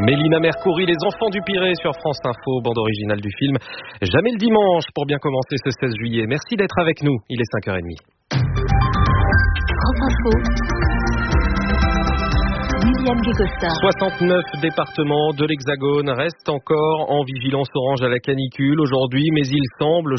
Mélina Mercouri, Les Enfants du Pirée sur France Info, bande originale du film Jamais le dimanche pour bien commencer ce 16 juillet. Merci d'être avec nous, il est 5h30. France Info. 69 départements de l'Hexagone restent encore en vigilance orange à la canicule aujourd'hui, mais il semble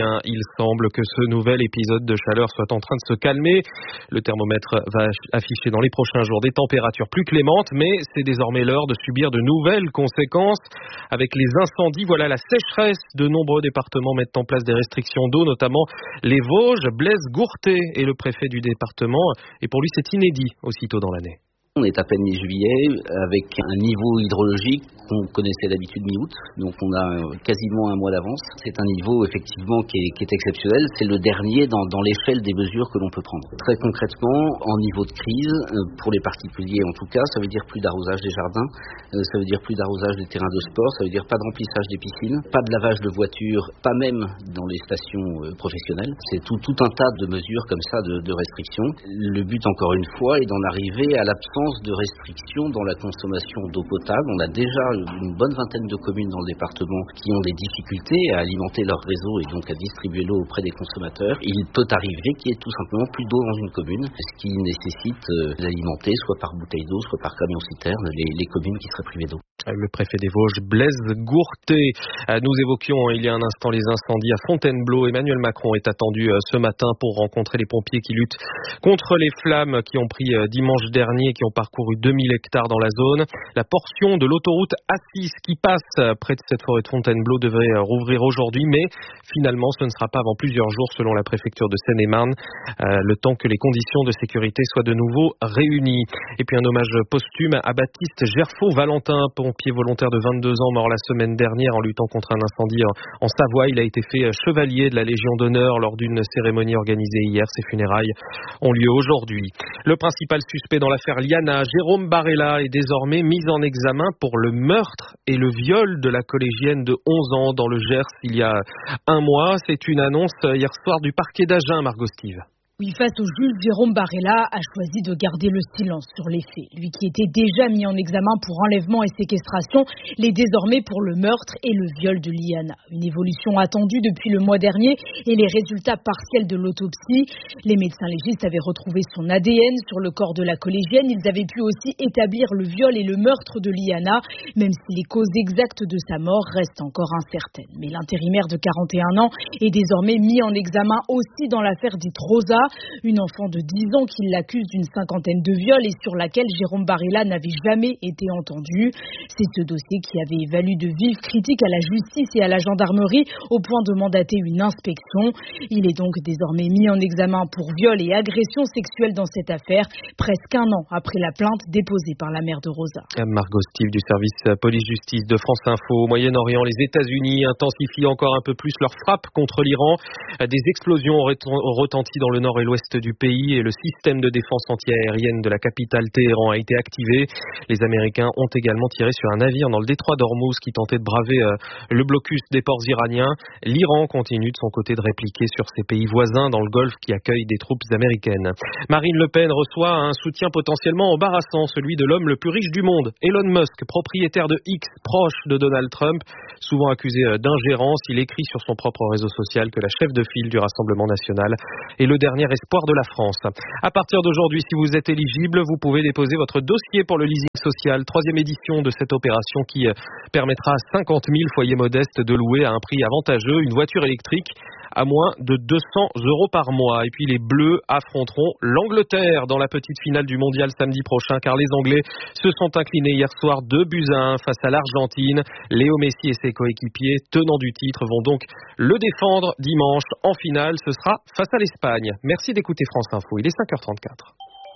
que ce nouvel épisode de chaleur soit en train de se calmer. Le thermomètre va afficher dans les prochains jours des températures plus clémentes, mais c'est désormais l'heure de subir de nouvelles conséquences. Avec les incendies, voilà la sécheresse. De nombreux départements mettent en place des restrictions d'eau, notamment les Vosges. Blaise Gourtet est le préfet du département, et pour lui c'est inédit aussitôt dans l'année. On est à peine mi-juillet avec un niveau hydrologique qu'on connaissait d'habitude mi-août, donc on a quasiment un mois d'avance. C'est un niveau effectivement qui est exceptionnel, c'est le dernier dans l'échelle des mesures que l'on peut prendre. Très concrètement, en niveau de crise, pour les particuliers en tout cas, ça veut dire plus d'arrosage des jardins, ça veut dire plus d'arrosage des terrains de sport, ça veut dire pas de remplissage des piscines, pas de lavage de voitures, pas même dans les stations professionnelles. C'est tout un tas de mesures comme ça de restrictions. Le but encore une fois est d'en arriver à l'absence de restrictions dans la consommation d'eau potable. On a déjà une bonne vingtaine de communes dans le département qui ont des difficultés à alimenter leur réseau et donc à distribuer l'eau auprès des consommateurs. Il peut arriver qu'il y ait tout simplement plus d'eau dans une commune, ce qui nécessite d'alimenter soit par bouteille d'eau, soit par camion-citerne les communes qui seraient privées d'eau. Le préfet des Vosges, Blaise Gourtet. Nous évoquions il y a un instant les incendies à Fontainebleau. Emmanuel Macron est attendu ce matin pour rencontrer les pompiers qui luttent contre les flammes qui ont pris dimanche dernier et qui ont parcouru 2000 hectares dans la zone. La portion de l'autoroute A6 qui passe près de cette forêt de Fontainebleau devrait rouvrir aujourd'hui, mais finalement ce ne sera pas avant plusieurs jours selon la préfecture de Seine-et-Marne, le temps que les conditions de sécurité soient de nouveau réunies. Et puis un hommage posthume à Baptiste Gerfaut-Valentin, pompier volontaire de 22 ans mort la semaine dernière en luttant contre un incendie en Savoie. Il a été fait chevalier de la Légion d'honneur lors d'une cérémonie organisée hier. Ses funérailles ont lieu aujourd'hui. Le principal suspect dans l'affaire Liana, Jérôme Barella, est désormais mis en examen pour le meurtre et le viol de la collégienne de 11 ans dans le Gers il y a un mois. C'est une annonce hier soir du parquet d'Agen, Margot Steve. Oui, face au juge, Jérôme Barella a choisi de garder le silence sur les faits. Lui qui était déjà mis en examen pour enlèvement et séquestration, l'est désormais pour le meurtre et le viol de Liana. Une évolution attendue depuis le mois dernier et les résultats partiels de l'autopsie. Les médecins légistes avaient retrouvé son ADN sur le corps de la collégienne. Ils avaient pu aussi établir le viol et le meurtre de Liana, même si les causes exactes de sa mort restent encore incertaines. Mais l'intérimaire de 41 ans est désormais mis en examen aussi dans l'affaire dite Rosa, une enfant de 10 ans qui l'accuse d'une cinquantaine de viols et sur laquelle Jérôme Barella n'avait jamais été entendu. C'est ce dossier qui avait valu de vives critiques à la justice et à la gendarmerie au point de mandater une inspection. Il est donc désormais mis en examen pour viol et agression sexuelle dans cette affaire, presque un an après la plainte déposée par la mère de Rosa. Margot Steve du service police-justice de France Info. Au Moyen-Orient, les États-Unis intensifient encore un peu plus leur frappe contre l'Iran. Des explosions ont retenti dans le nord et l'ouest du pays et le système de défense antiaérienne de la capitale Téhéran a été activé. Les Américains ont également tiré sur un navire dans le détroit d'Ormuz qui tentait de braver le blocus des ports iraniens. L'Iran continue de son côté de répliquer sur ses pays voisins dans le Golfe qui accueillent des troupes américaines. Marine Le Pen reçoit un soutien potentiellement embarrassant, celui de l'homme le plus riche du monde, Elon Musk, propriétaire de X, proche de Donald Trump. Souvent accusé d'ingérence, il écrit sur son propre réseau social que la chef de file du Rassemblement national est le dernier espoir de la France. À partir d'aujourd'hui, si vous êtes éligible, vous pouvez déposer votre dossier pour le leasing social. 3e édition de cette opération qui permettra à 50 000 foyers modestes de louer à un prix avantageux une voiture électrique à moins de 200 € par mois. Et puis les Bleus affronteront l'Angleterre dans la petite finale du mondial samedi prochain, car les Anglais se sont inclinés hier soir 2-1 face à l'Argentine. Léo Messi et ses coéquipiers, tenants du titre, vont donc le défendre dimanche en finale. Ce sera face à l'Espagne. Merci d'écouter France Info. Il est 5h34.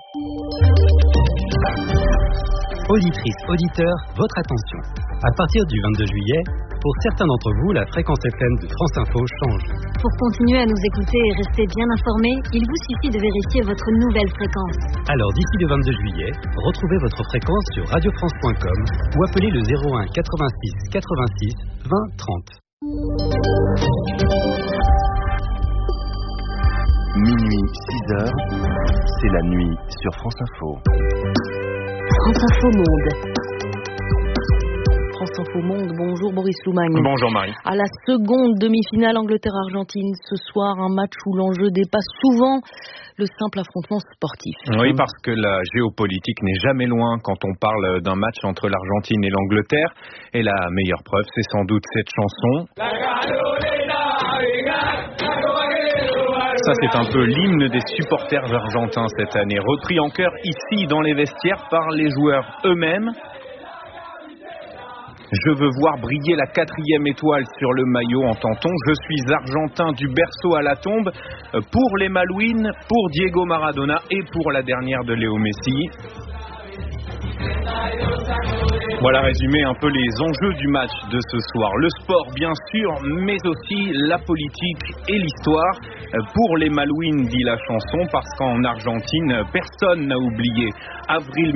Auditrices, auditeurs, votre attention. À partir du 22 juillet, pour certains d'entre vous, la fréquence FM de France Info change. Pour continuer à nous écouter et rester bien informés, il vous suffit de vérifier votre nouvelle fréquence. Alors d'ici le 22 juillet, retrouvez votre fréquence sur radiofrance.com ou appelez le 01 86 86 20 30. Minuit 6h, c'est la nuit sur France Info. France Info Monde. France Info Monde. Bonjour Boris Loumagne. Bonjour Marie. À la seconde demi-finale Angleterre-Argentine, ce soir, un match où l'enjeu dépasse souvent le simple affrontement sportif. Oui, parce que la géopolitique n'est jamais loin quand on parle d'un match entre l'Argentine et l'Angleterre. Et la meilleure preuve, c'est sans doute cette chanson. Ça, c'est un peu l'hymne des supporters argentins cette année, repris en chœur ici dans les vestiaires par les joueurs eux-mêmes. Je veux voir briller la 4e étoile sur le maillot, entend-on. Je suis argentin du berceau à la tombe, pour les Malouines, pour Diego Maradona et pour la dernière de Léo Messi. Voilà résumé un peu les enjeux du match de ce soir. Le sport bien sûr, mais aussi la politique et l'histoire. Pour les Malouines, dit la chanson, parce qu'en Argentine, personne n'a oublié. Avril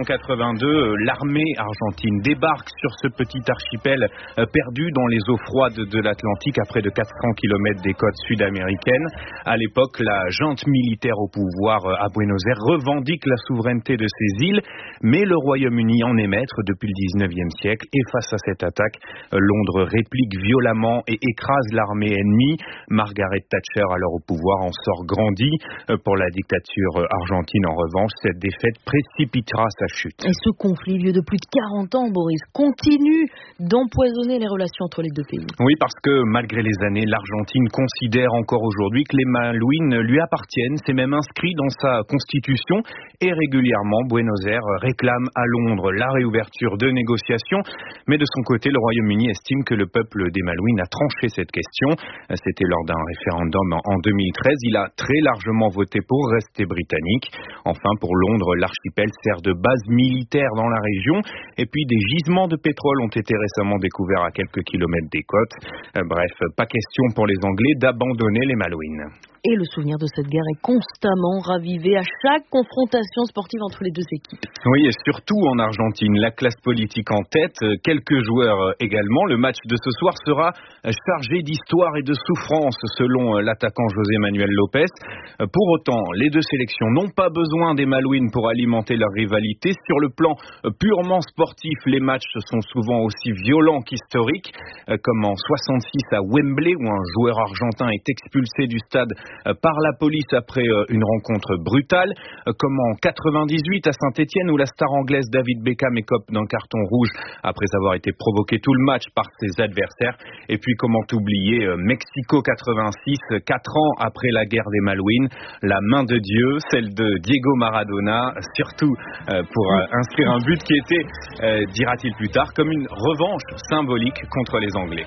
1982, l'armée argentine débarque sur ce petit archipel perdu dans les eaux froides de l'Atlantique à près de 400 km des côtes sud-américaines. À l'époque, la junte militaire au pouvoir à Buenos Aires revendique la souveraineté de ces îles, mais le Royaume-Uni en est maître depuis le 19e siècle et face à cette attaque, Londres réplique violemment et écrase l'armée ennemie. Margaret Thatcher, alors au pouvoir, en sort grandie. Pour la dictature argentine, en revanche, cette défaite précipitera sa chute. Et ce conflit, vieux de plus de 40 ans, Boris, continue d'empoisonner les relations entre les deux pays. Oui, parce que malgré les années, l'Argentine considère encore aujourd'hui que les Malouines lui appartiennent. C'est même inscrit dans sa constitution et régulièrement, Buenos Aires réclame à Londres la réouverture de négociations. Mais de son côté, le Royaume-Uni estime que le peuple des Malouines a tranché cette question. C'était lors d'un référendum en 2013. Il a très largement voté pour rester britannique. Enfin, pour Londres, l'archipel sert de base militaire dans la région. Et puis, des gisements de pétrole ont été récemment découverts à quelques kilomètres des côtes. Bref, pas question pour les Anglais d'abandonner les Malouines. Et le souvenir de cette guerre est constamment ravivé à chaque confrontation sportive entre les deux équipes. Oui, et surtout en Argentine, la classe politique en tête, quelques joueurs également. Le match de ce soir sera chargé d'histoire et de souffrance, selon l'attaquant José Manuel Lopez. Pour autant, les deux sélections n'ont pas besoin des Malouines pour alimenter leur rivalité. Sur le plan purement sportif, les matchs sont souvent aussi violents qu'historiques, comme en 66 à Wembley, où un joueur argentin est expulsé du stade par la police après une rencontre brutale, comme en 98 à Saint-Étienne où la star anglaise David Beckham écope d'un carton rouge après avoir été provoqué tout le match par ses adversaires. Et puis comment oublier Mexico 86, 4 ans après la guerre des Malouines, la main de Dieu, celle de Diego Maradona, surtout pour inscrire un but qui était, dira-t-il plus tard, comme une revanche symbolique contre les Anglais.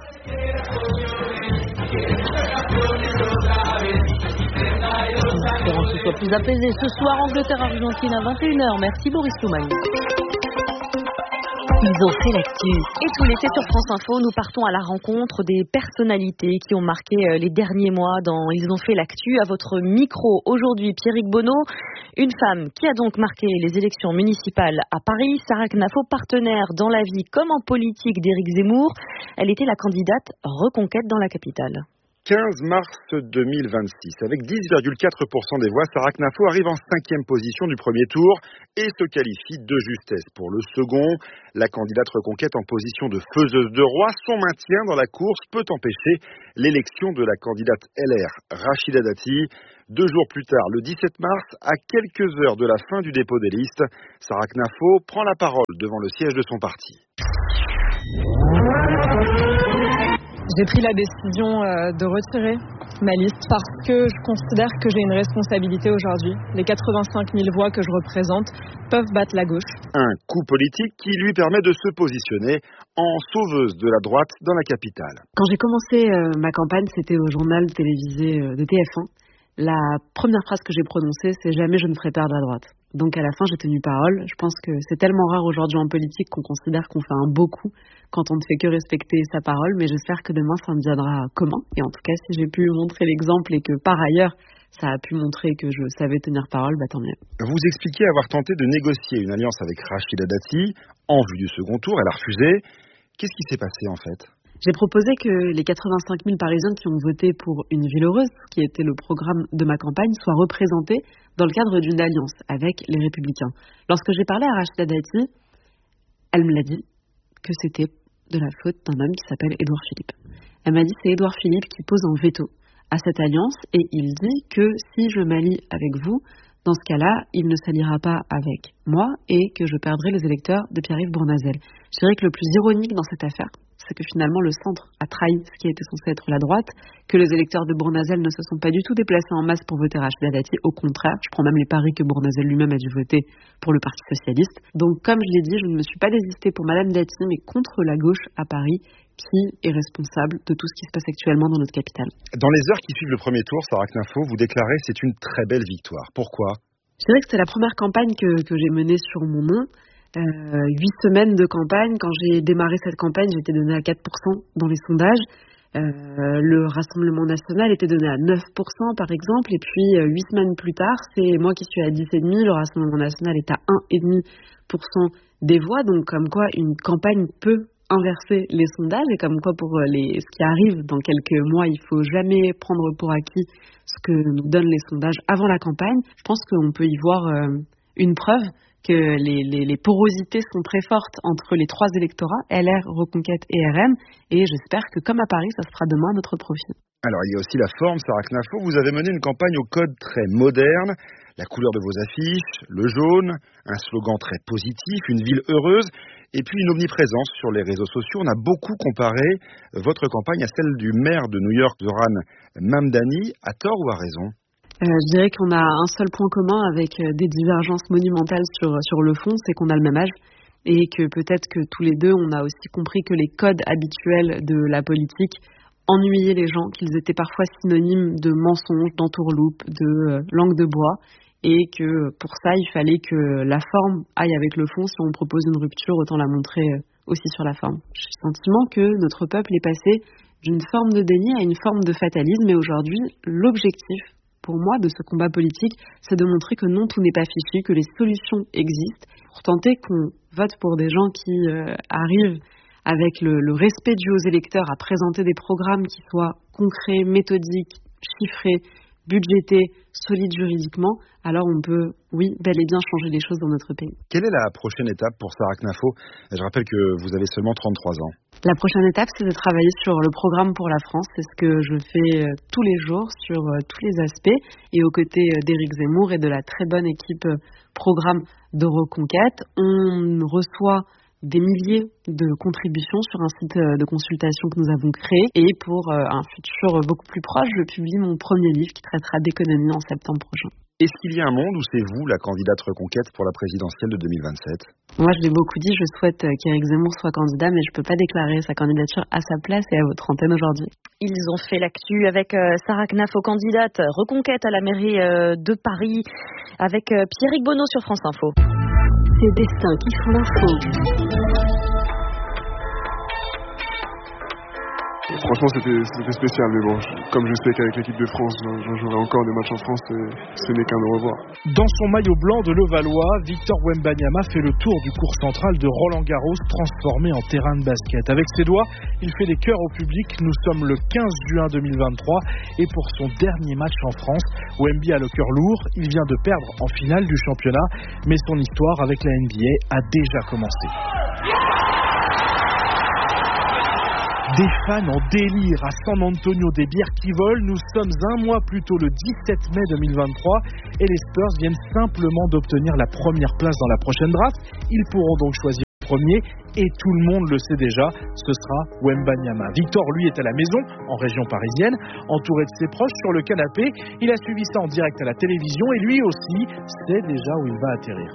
Espérons que ce soit plus apaisé. Ce soir, Angleterre-Argentine à 21h. Merci Boris Loumagne. Ils ont fait l'actu. Et tout l'été sur France Info, nous partons à la rencontre des personnalités qui ont marqué les derniers mois dans Ils ont fait l'actu. À votre micro aujourd'hui, Pierrick Bonneau, une femme qui a donc marqué les élections municipales à Paris. Sarah Knafo, partenaire dans la vie comme en politique d'Éric Zemmour. Elle était la candidate Reconquête dans la capitale. 15 mars 2026. Avec 10,4% des voix, Sarah Knafo arrive en 5e position du premier tour et se qualifie de justesse. Pour le second, la candidate Reconquête en position de faiseuse de roi, son maintien dans la course peut empêcher l'élection de la candidate LR Rachida Dati. 2 jours plus tard, le 17 mars, à quelques heures de la fin du dépôt des listes, Sarah Knafo prend la parole devant le siège de son parti. J'ai pris la décision de retirer ma liste parce que je considère que j'ai une responsabilité aujourd'hui. Les 85 000 voix que je représente peuvent battre la gauche. Un coup politique qui lui permet de se positionner en sauveuse de la droite dans la capitale. Quand j'ai commencé ma campagne, c'était au journal télévisé de TF1. La première phrase que j'ai prononcée, c'est « Jamais je ne ferai perdre la droite ». Donc à la fin, j'ai tenu parole. Je pense que c'est tellement rare aujourd'hui en politique qu'on considère qu'on fait un beau coup quand on ne fait que respecter sa parole. Mais j'espère que demain, ça me viendra commun. Et en tout cas, si j'ai pu montrer l'exemple et que par ailleurs, ça a pu montrer que je savais tenir parole, tant mieux. Vous expliquez avoir tenté de négocier une alliance avec Rachida Dati en vue du second tour. Elle a refusé. Qu'est-ce qui s'est passé en fait ? J'ai proposé que les 85 000 Parisiens qui ont voté pour Une ville heureuse, qui était le programme de ma campagne, soient représentés dans le cadre d'une alliance avec les Républicains. Lorsque j'ai parlé à Rachida Dati, elle me l'a dit que c'était de la faute d'un homme qui s'appelle Édouard Philippe. Elle m'a dit c'est Édouard Philippe qui pose un veto à cette alliance et il dit que si je m'allie avec vous, dans ce cas-là, il ne s'alliera pas avec moi et que je perdrai les électeurs de Pierre-Yves Bournazel. Je dirais que le plus ironique dans cette affaire, c'est que finalement le centre a trahi ce qui était censé être la droite, que les électeurs de Bournazel ne se sont pas du tout déplacés en masse pour voter Rachida Dati. Au contraire, je prends même les paris que Bournazel lui-même a dû voter pour le Parti Socialiste. Donc comme je l'ai dit, je ne me suis pas désistée pour Madame Dati, mais contre la gauche à Paris, qui est responsable de tout ce qui se passe actuellement dans notre capitale. Dans les heures qui suivent le premier tour, Sarah Knafo, vous déclarez c'est une très belle victoire. Pourquoi ? Je dirais que c'est la première campagne que j'ai menée sur mon nom. 8 semaines de campagne. Quand j'ai démarré cette campagne, j'étais donnée à 4% dans les sondages. Le Rassemblement National était donné à 9% par exemple. Et puis 8 semaines plus tard, c'est moi qui suis à 10,5%. Le Rassemblement National est à 1,5% des voix. Donc comme quoi une campagne peut inverser les sondages et comme quoi pour ce qui arrive dans quelques mois, il faut jamais prendre pour acquis ce que nous donnent les sondages avant la campagne. Je pense qu'on peut y voir une preuve que les porosités sont très fortes entre les trois électorats, LR, Reconquête et RM, et j'espère que comme à Paris, ça se fera demain à notre profit. Alors il y a aussi la forme, Sarah Knafo, vous avez mené une campagne au code très moderne, la couleur de vos affiches, le jaune, un slogan très positif, une ville heureuse, et puis une omniprésence sur les réseaux sociaux. On a beaucoup comparé votre campagne à celle du maire de New York, Zoran Mamdani, à tort ou à raison ? Je dirais qu'on a un seul point commun avec des divergences monumentales sur le fond, c'est qu'on a le même âge et que peut-être que tous les deux, on a aussi compris que les codes habituels de la politique ennuyaient les gens, qu'ils étaient parfois synonymes de mensonges, d'entourloupe, de langue de bois et que pour ça, il fallait que la forme aille avec le fond. Si on propose une rupture, autant la montrer aussi sur la forme. J'ai le sentiment que notre peuple est passé d'une forme de déni à une forme de fatalisme et aujourd'hui, l'objectif pour moi, de ce combat politique, c'est de montrer que non, tout n'est pas fichu, que les solutions existent, pour tenter qu'on vote pour des gens qui arrivent avec le respect dû aux électeurs à présenter des programmes qui soient concrets, méthodiques, chiffrés, budgétés, solides juridiquement, alors on peut, oui, bel et bien changer les choses dans notre pays. Quelle est la prochaine étape pour Sarah Knafo ? Je rappelle que vous avez seulement 33 ans. La prochaine étape, c'est de travailler sur le programme pour la France. C'est ce que je fais tous les jours sur tous les aspects. Et aux côtés d'Éric Zemmour et de la très bonne équipe programme de Reconquête, on reçoit des milliers de contributions sur un site de consultation que nous avons créé. Et pour un futur beaucoup plus proche, je publie mon premier livre qui traitera d'économie en septembre prochain. Est-ce qu'il y a un monde où c'est vous la candidate Reconquête pour la présidentielle de 2027 ? Moi, je l'ai beaucoup dit, je souhaite qu'Éric Zemmour soit candidat, mais je ne peux pas déclarer sa candidature à sa place et à votre antenne aujourd'hui. Ils ont fait l'actu avec Sarah Knafo, candidate Reconquête à la mairie de Paris, avec Pierrick Bonneau sur France Info. Ces destins qui font l'info. Franchement, c'était spécial, mais bon, comme je sais qu'avec l'équipe de France, j'en jouerai encore des matchs en France, ce n'est qu'un au revoir. Dans son maillot blanc de Levallois, Victor Wembanyama fait le tour du court central de Roland-Garros, transformé en terrain de basket. Avec ses doigts, il fait des cœurs au public. Nous sommes le 15 juin 2023 et pour son dernier match en France, Wemby a le cœur lourd. Il vient de perdre en finale du championnat, mais son histoire avec la NBA a déjà commencé. Des fans en délire à San Antonio, des bières qui volent. Nous sommes un mois plus tôt, le 17 mai 2023, et les Spurs viennent simplement d'obtenir la première place dans la prochaine draft. Ils pourront donc choisir le premier, et tout le monde le sait déjà, ce sera Wembanyama. Victor, lui, est à la maison, en région parisienne, entouré de ses proches sur le canapé. Il a suivi ça en direct à la télévision, et lui aussi sait déjà où il va atterrir.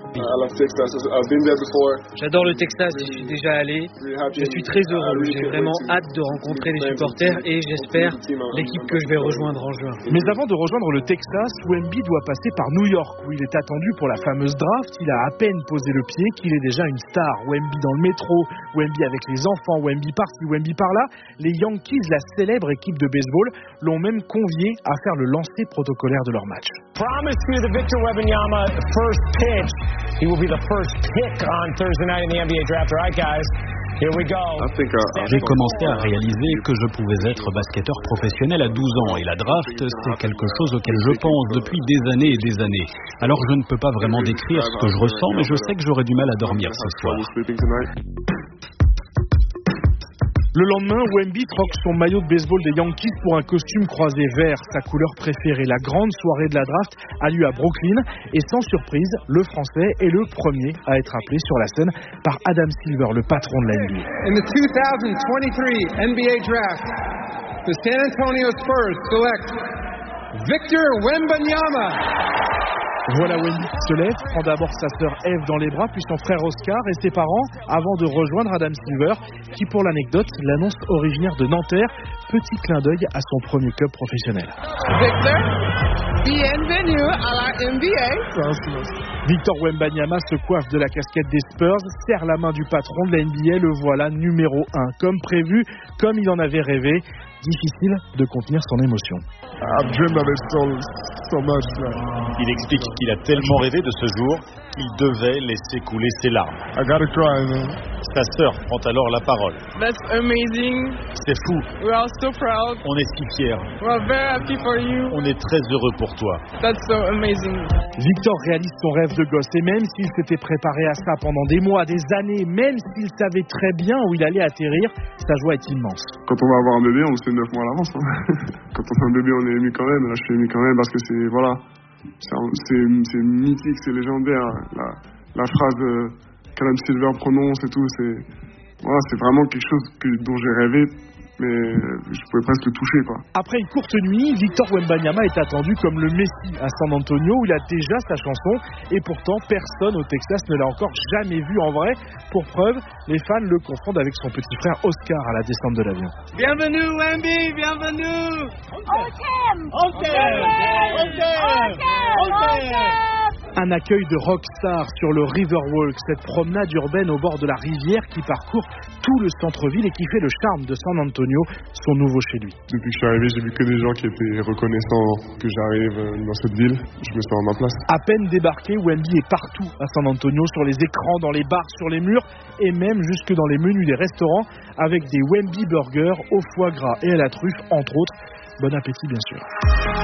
J'adore le Texas, j'y suis déjà allé. Je suis très heureux, j'ai vraiment hâte de rencontrer les supporters et j'espère l'équipe que je vais rejoindre en juin. Mais avant de rejoindre le Texas, Wemby doit passer par New York, où il est attendu pour la fameuse draft. Il a à peine posé le pied qu'il est déjà une star. Wemby dans le métro, Wemby avec les enfants, Wemby par-ci, Wemby par-là. Les Yankees, la célèbre équipe de baseball, l'ont même convié à faire le lancer protocolaire de leur match. Promise you the Victor Wembanyama first pitch. He will be the first pick on Thursday night in the NBA draft. All right, guys. Here we go. J'ai commencé à réaliser que je pouvais être basketteur professionnel à 12 ans et la draft, c'est quelque chose auquel je pense depuis des années et des années. Alors je ne peux pas vraiment décrire ce que je ressens, mais je sais que j'aurai du mal à dormir ce soir. Le lendemain, Wemby troque son maillot de baseball des Yankees pour un costume croisé vert, sa couleur préférée. La grande soirée de la draft a lieu à Brooklyn et sans surprise, le Français est le premier à être appelé sur la scène par Adam Silver, le patron de la NBA. In the 2023 NBA draft, the San Antonio Spurs select Victor Wembanyama. Voilà Wemby qui se lève, prend d'abord sa sœur Eve dans les bras, puis son frère Oscar et ses parents, avant de rejoindre Adam Silver, qui pour l'anecdote l'annonce originaire de Nanterre. Petit clin d'œil à son premier club professionnel. Victor, bienvenue à la NBA. Victor Wembanyama se coiffe de la casquette des Spurs, serre la main du patron de la NBA, le voilà numéro 1. Comme prévu, comme il en avait rêvé, difficile de contenir son émotion. Il explique qu'il a tellement rêvé de ce jour qu'il devait laisser couler ses larmes. Sa sœur prend alors la parole. That's amazing. C'est fou. We are so proud. On est si fiers. We are very happy for you. On est très heureux pour toi. That's so amazing. Victor réalise son rêve de gosse et même s'il s'était préparé à ça pendant des mois, des années, même s'il savait très bien où il allait atterrir, sa joie est immense. Quand on va avoir un bébé, on le sait 9 mois à l'avance. Quand on fait un bébé, on est ému quand même. Là, je suis ému quand même parce que c'est mythique, c'est légendaire. La phrase qu'Adam Silver prononce et tout, c'est vraiment quelque chose dont j'ai rêvé, mais je pouvais presque le toucher, quoi. Après une courte nuit, Victor Wembanyama est attendu comme le Messi à San Antonio où il a déjà sa chanson et pourtant personne au Texas ne l'a encore jamais vu en vrai. Pour preuve, les fans le confondent avec son petit frère Oscar à la descente de l'avion. Bienvenue Wemby, bienvenue. Un accueil de rockstar sur le Riverwalk, cette promenade urbaine au bord de la rivière qui parcourt tout le centre-ville et qui fait le charme de San Antonio, son nouveau chez lui. Depuis que je suis arrivé, j'ai vu que des gens qui étaient reconnaissants que j'arrive dans cette ville. Je me sens à ma place. À peine débarqué, Wemby est partout à San Antonio, sur les écrans, dans les bars, sur les murs et même jusque dans les menus des restaurants avec des Wemby burgers au foie gras et à la truffe, entre autres. Bon appétit bien sûr.